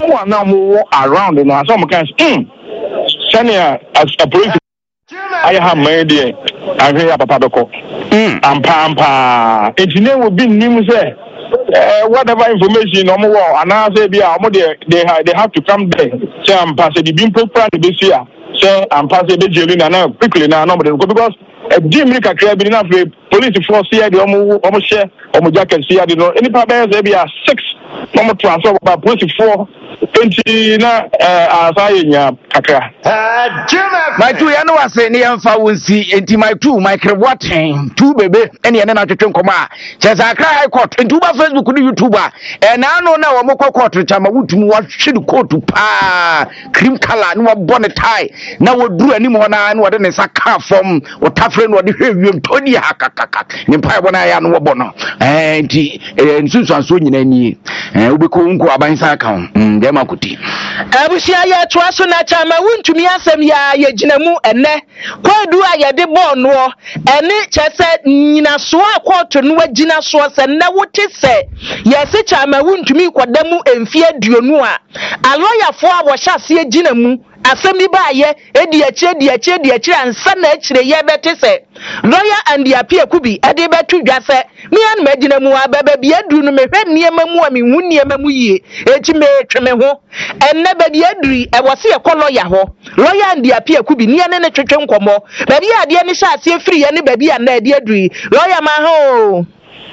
one now more around and some kind senior as a police. I have made it. I hear Papa Doko. Pampa. Engineer will be news. Whatever information no more, and I say, they have to come there. Say, I'm passing the beam program this year. Say, I'm passing the jail now quickly now, because a Jim Rick crab enough police force here, the almost share, jacket here, any problem, there are 6 normal transfer about police 4. 20 na asaya kakra my two ya no ase ne yamfa wonsi enti my two microwating two bebe ene ene na twetwe nkoma chesa akra high court enti uba Facebook ni YouTube na no na wo mokọ court chama wutum wa hwede court pa cream color ni wa bonne tie na wo duru ani mo na wo de ne saka form wo tafre no de hwewiem todi hakakaka ni pa bona ya no wo bono enti nsunsu anso nyina ni ubeko nko abansa account makuti abusia ya toaso na chama wuntumi asem ya yeginamu ene kwadu ayede bonno ene chese nyinaso akoto no agina so se na wote se yesi chama wuntumi kwadamu emfie aduonu a aloyafo a wo hyase aginamu asem bi baaye edi akire ansa na akire ye bete se lawyer and the appear kubi ade betu dwase me an magina mu ababa bi aduru no mehwe niema mu a me hu niema mu yie eti me tweme ho enne ba bi aduri e wose ye kọ lawyer ho lawyer and the appear kubi ne ne twetwe nkomo ba bi ade ne sha ase free ye ne ba bi an ade aduri lawyer ma ho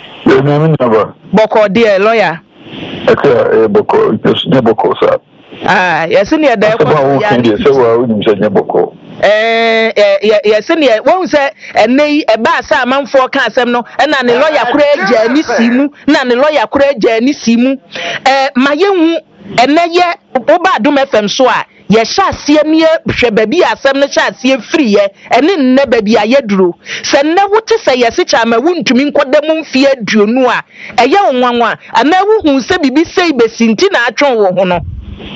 boko de lawyer okay boko just ne boko sa yes ne da ko ya ni se wa unim se ne boko yes ne won say enei e ba sa amanfo ka asem no na ne lawyer kura agya ni simu na ne lawyer kura agya ni simu mayenhu eneye oba adom fm so a ye sha asie ne hwe babi asem ne sha asie free ye ene nne babi ayeduro se ne wote se yesi cha ma wuntumi nkodam mfie aduonu a eye wonwanwa ana wuhu se bibi sei besinti na atwon wo ho no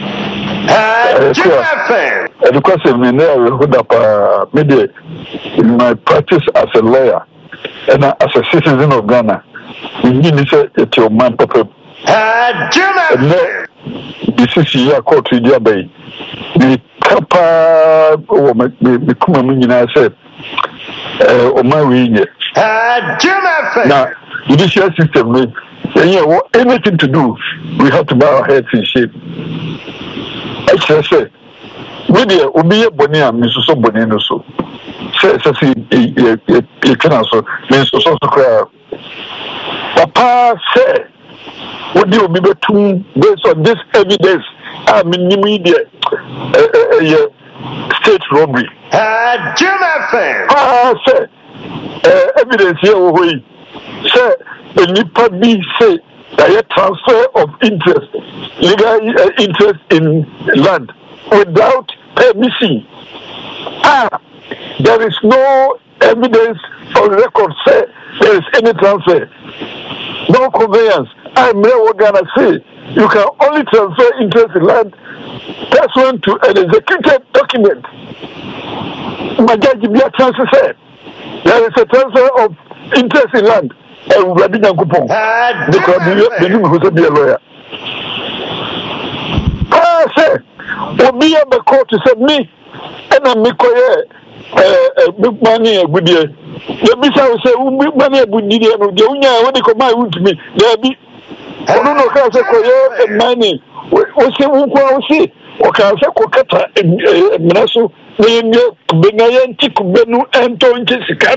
because in my practice as a lawyer and as a citizen of Ghana, you need to say it's your man, Papa. This is your court in your bay. The Kappa or the Kumamina said, or my wing. Now, the judicial system, anything to do, we have to bow our heads in shape. I say, media will be a bonia, Mrs. Bonino. So, say, you can also, Mrs. Cry. Papa said, what do you be to based on this evidence? I mean, media, state robbery. Say, evidence here, we say, the Nipa B say, a transfer of interest, legal interest in land without permission. There is no evidence on record say there is any transfer, no conveyance. I'm never gonna say you can only transfer interest in land pursuant to an executed document. My judge be a transfer. There is a transfer of interest in land. Vladimir Kupon, because you be a lawyer. I say, will be a court to say me, and I'm big money a good year. The Missa say, big money a good year, and the Unia, when they come out to me, there be. I don't know how to call and money. What's the or can say Kokata and Minasu, Benayan Tikubenu and Tonjessica.